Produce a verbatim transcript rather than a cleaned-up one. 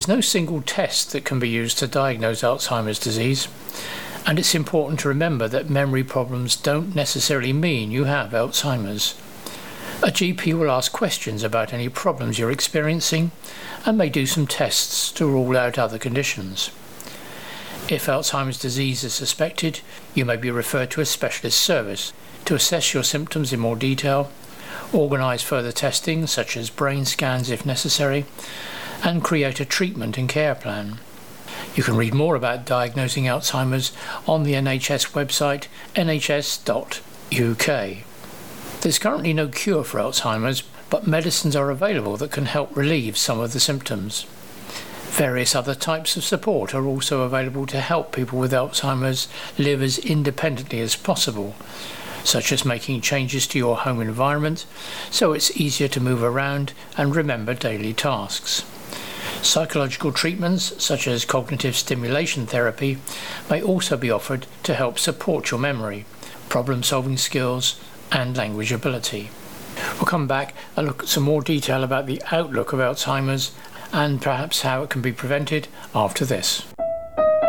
no single test that can be used to diagnose Alzheimer's disease, and it's important to remember that memory problems don't necessarily mean you have Alzheimer's. A G P will ask questions about any problems you're experiencing and may do some tests to rule out other conditions. If Alzheimer's disease is suspected, you may be referred to a specialist service to assess your symptoms in more detail, organise further testing such as brain scans if necessary, and create a treatment and care plan. You can read more about diagnosing Alzheimer's on the N H S website N H S dot U K. There's currently no cure for Alzheimer's, but medicines are available that can help relieve some of the symptoms. Various other types of support are also available to help people with Alzheimer's live as independently as possible, such as making changes to your home environment so it's easier to move around and remember daily tasks. Psychological treatments such as cognitive stimulation therapy may also be offered to help support your memory, problem-solving skills and language ability. We'll come back and look at some more detail about the outlook of Alzheimer's and perhaps how it can be prevented after this.